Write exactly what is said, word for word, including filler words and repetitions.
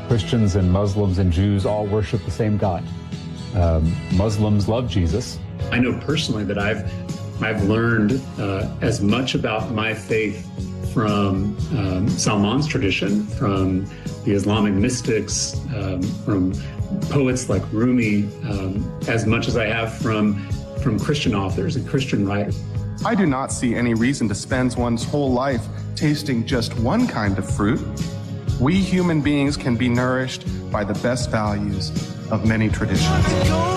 Christians and Muslims and Jews all worship the same God. Um, Muslims love Jesus. I know personally that I've I've learned uh, as much about my faith from um, Salman's tradition, from the Islamic mystics, um, from poets like Rumi, um, as much as I have from from Christian authors and Christian writers. I do not see any reason to spend one's whole life tasting just one kind of fruit. We human beings can be nourished by the best values of many traditions.